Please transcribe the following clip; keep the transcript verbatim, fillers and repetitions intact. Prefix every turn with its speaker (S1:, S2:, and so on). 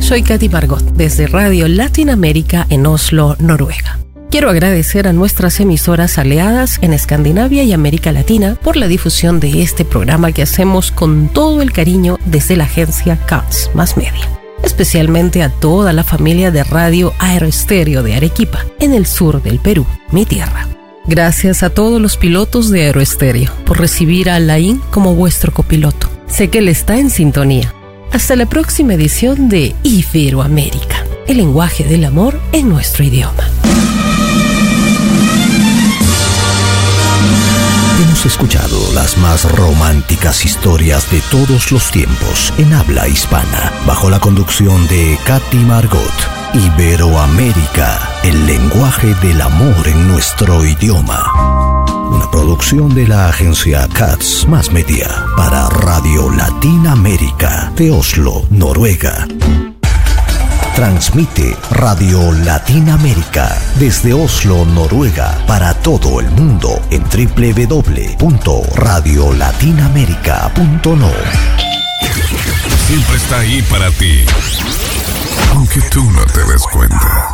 S1: Soy Katy Margot, desde Radio Latinoamérica en Oslo, Noruega. Quiero agradecer a nuestras emisoras aliadas en Escandinavia y América Latina por la difusión de este programa que hacemos con todo el cariño desde la agencia Katz Más Media. Especialmente a toda la familia de Radio Aeroestéreo de Arequipa, en el sur del Perú, mi tierra. Gracias a todos los pilotos de Aeroestéreo por recibir a Alain como vuestro copiloto. Sé que él está en sintonía. Hasta la próxima edición de Iberoamérica, el lenguaje del amor en nuestro idioma.
S2: Hemos escuchado las más románticas historias de todos los tiempos en habla hispana, bajo la conducción de Katy Margot. Iberoamérica, el lenguaje del amor en nuestro idioma. Una producción de la agencia Katz Más Media para Radio Latinoamérica de Oslo, Noruega. Transmite Radio Latinoamérica desde Oslo, Noruega, para todo el mundo en doble u doble u doble u punto radio latinoamerica punto no.
S3: Siempre está ahí para ti, aunque tú no te des cuenta.